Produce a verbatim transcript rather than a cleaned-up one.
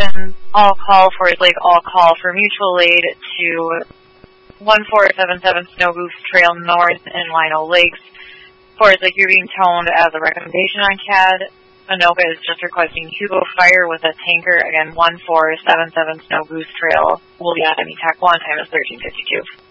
and all call for is like all call for mutual aid to one four seven seven Snow Goose Trail North in Lino Lakes. For is like you're being toned as a recommendation on C A D. Anoka is just requesting Hugo Fire with a tanker. Again, one four seven seven Snow Goose Trail. Will be at any T A C one, time is thirteen fifty-two.